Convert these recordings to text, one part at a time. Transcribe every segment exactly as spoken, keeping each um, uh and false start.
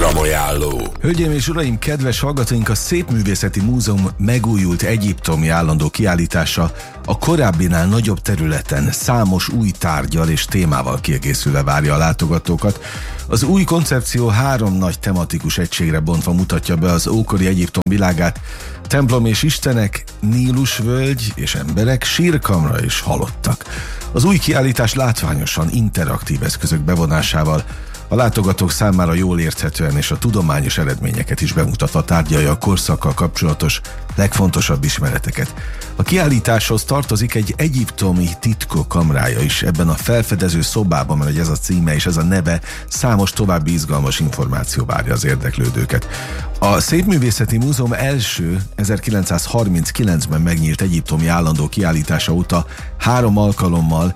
Programajánló. Hölgyeim és uraim, kedves hallgatóink, a Szépművészeti Múzeum megújult egyiptomi állandó kiállítása a korábbinál nagyobb területen számos új tárggyal és témával kiegészülve várja a látogatókat. Az új koncepció három nagy tematikus egységre bontva mutatja be az ókori Egyiptom világát: templom és istenek, Nílusvölgy és emberek, sírkamra és halottak. Az új kiállítás látványosan interaktív eszközök bevonásával a látogatók számára jól érthetően és a tudományos eredményeket is bemutatva tárgyalja a korszakkal kapcsolatos legfontosabb ismereteket. A kiállításhoz tartozik egy egyiptomi titkok kamrája is. Ebben a felfedező szobában, mert ez a címe és ez a neve, számos további izgalmas információ várja az érdeklődőket. A Szépművészeti Múzeum első ezerkilencszázharminckilencben megnyílt egyiptomi állandó kiállítása óta három alkalommal,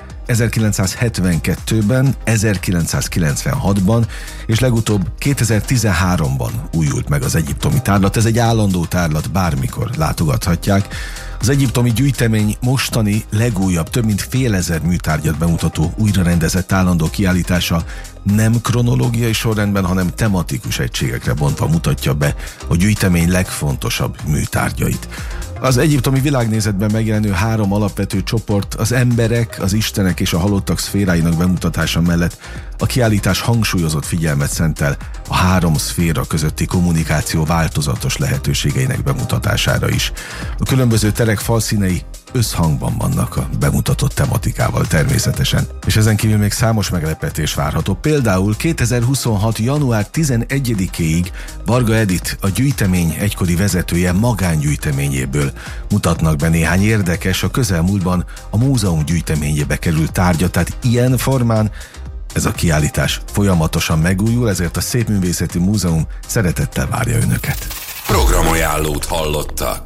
ezerkilencszázhetvenkettőben, ezerkilencszázkilencvenhatban és legutóbb kétezer-tizenháromban újult meg az egyiptomi tárlat. Ez egy állandó tárlat, bármikor látogathatják. Az egyiptomi gyűjtemény mostani legújabb, több mint fél ezer műtárgyat bemutató újrarendezett állandó kiállítása nem kronológiai sorrendben, hanem tematikus egységekre bontva mutatja be a gyűjtemény legfontosabb műtárgyait. Az egyiptomi világnézetben megjelenő három alapvető csoport, az emberek, az istenek és a halottak szféráinak bemutatása mellett a kiállítás hangsúlyozott figyelmet szentel a három szféra közötti kommunikáció változatos lehetőségeinek bemutatására is. A különböző terek falszínei összhangban vannak a bemutatott tematikával természetesen, és ezen kívül még számos meglepetés várható. Például kétezer-huszonhat. január tizenegyedikéig Varga Edit, a gyűjtemény egykori vezetője magángyűjteményéből mutatnak be néhány érdekes, a közelmúltban a múzeum gyűjteményébe került tárgyat, tehát ilyen formán ez a kiállítás folyamatosan megújul, ezért a Szépművészeti Múzeum szeretettel várja önöket. Programajánlót hallottak.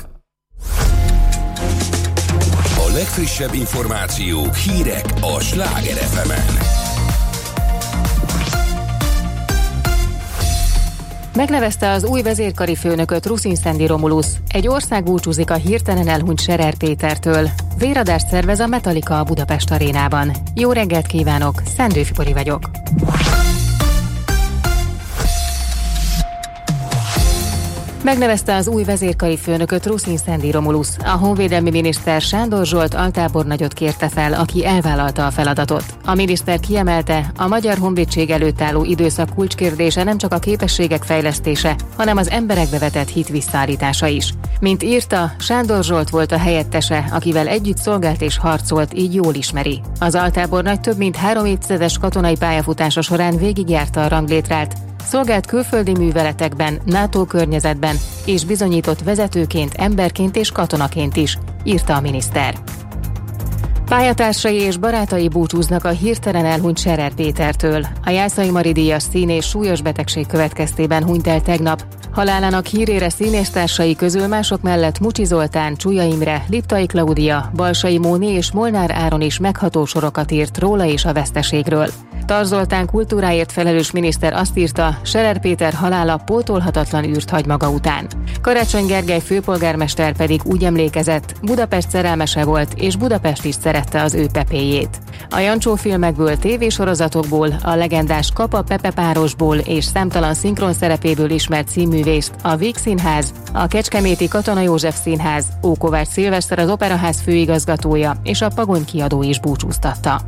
A legfrissebb információk, hírek a Sláger ef emen. Megnevezte az új vezérkari főnököt Rusin Szendi Romulusz. Egy ország búcsúzik a hirtelen elhunyt Scherer Pétertől. Véradást szervez a Metallica a Budapest arénában. Jó reggelt kívánok, Szendő Fibori vagyok. Megnevezte az új vezérkari főnököt Rusin Szendi Romulusz. A honvédelmi miniszter Sándor Zsolt altábornagyot kérte fel, aki elvállalta a feladatot. A miniszter kiemelte, a magyar honvédség előtt álló időszak kulcskérdése nem csak a képességek fejlesztése, hanem az emberekbe vetett hit visszaállítása is. Mint írta, Sándor Zsolt volt a helyettese, akivel együtt szolgált és harcolt, így jól ismeri. Az altábornagy több mint három évtizedes katonai pályafutása során végigjárta a ranglétrát, szolgált külföldi műveletekben, NATO környezetben, és bizonyított vezetőként, emberként és katonaként is, írta a miniszter. Pályatársai és barátai búcsúznak a hirtelen elhunyt Scherer Pétertől. A Jászai Mari díjas színész súlyos betegség következtében hunyt el tegnap. Halálának hírére színésztársai közül mások mellett Mucsi Zoltán, Csúlya Imre, Liptai Klaudia, Balsai Móni és Molnár Áron is megható sorokat írt róla és a veszteségről. Tarz Zoltán kultúráért felelős miniszter azt írta, Scherer Péter halála pótolhatatlan űrt hagy maga után. Karácsony Gergely főpolgármester pedig úgy emlékezett, Budapest szerelmese volt, és Budapest is szerette az ő Pepéjét. A Jancsó filmekből, tévésorozatokból, a legendás Kapa Pepe párosból és számtalan szinkron szerepéből ismert színművészt a Víg Színház, a Kecskeméti Katona József Színház, Ókovács Szilveszter az Operaház főigazgatója és a Pagony kiadó is búcsúztatta.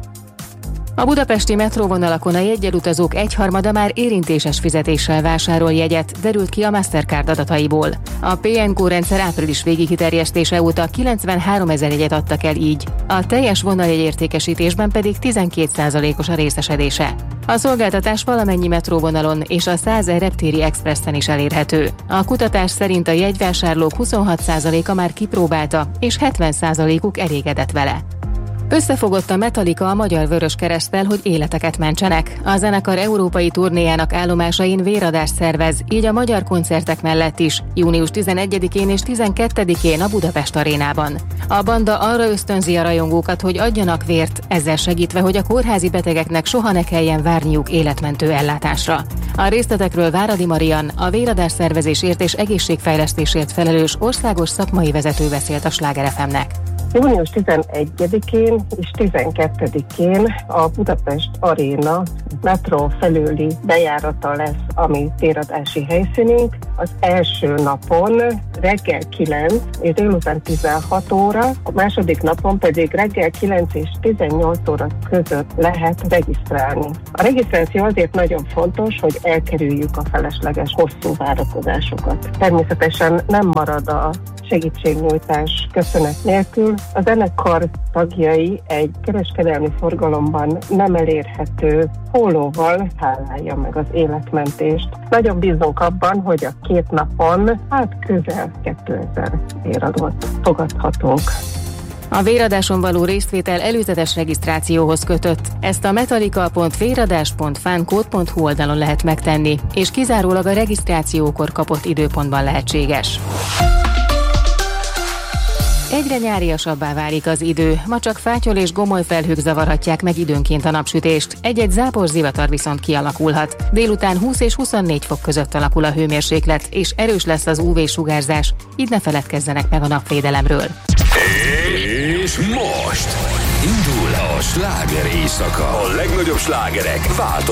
A budapesti metróvonalakon a jeggyel utazók egyharmada már érintéses fizetéssel vásárol jegyet, derült ki a Mastercard adataiból. A pé en kó rendszer április végi kiterjesztése óta kilencvenháromezer jegyet adtak el így, a teljes vonaljegyértékesítésben pedig tizenkét százalékos a részesedése. A szolgáltatás valamennyi metróvonalon és a százer reptéri expressen is elérhető. A kutatás szerint a jegyvásárlók huszonhat százaléka már kipróbálta, és hetven százalékuk elégedett vele. Összefogott a Metallica a Magyar Vöröskereszttel, hogy életeket mentsenek. A zenekar európai turnéjának állomásain véradást szervez, így a magyar koncertek mellett is, június tizenegyedikén és tizenkettedikén a Budapest arénában. A banda arra ösztönzi a rajongókat, hogy adjanak vért, ezzel segítve, hogy a kórházi betegeknek soha ne kelljen várniuk életmentő ellátásra. A részletekről Váradi Marian, a véradás szervezésért és egészségfejlesztésért felelős országos szakmai vezető beszélt a Sláger ef emnek. június tizenegyedikén és tizenkettedikén a Budapest Aréna metró felüli bejárata lesz a mi téradási helyszínünk. Az első napon reggel kilenc és délután tizenhat óra, a második napon pedig reggel kilenc és tizennyolc óra között lehet regisztrálni. A regisztráció azért nagyon fontos, hogy elkerüljük a felesleges hosszú várakozásokat. Természetesen nem marad a segítségnyújtás köszönet nélkül. A zenekar tagjai egy kereskedelmi forgalomban nem elérhető pólóval hálálja meg az életmentést. Nagyon bízunk abban, hogy a két napon hát közel kétezer véradót fogadhatunk. A véradáson való résztvétel előzetes regisztrációhoz kötött. Ezt a metallica pont véradás pont fancode pont hu oldalon lehet megtenni, és kizárólag a regisztrációkor kapott időpontban lehetséges. Egyre nyáriasabbá válik az idő, ma csak fátyol és gomoly felhők zavarhatják meg időnként a napsütést, egy-egy zápor zivatar viszont kialakulhat. Délután húsz és huszonnégy fok között alakul a hőmérséklet, és erős lesz az ú vé-sugárzás, így ne feledkezzenek meg a napvédelemről. És most indul a sláger éjszaka. A legnagyobb slágerek változnak.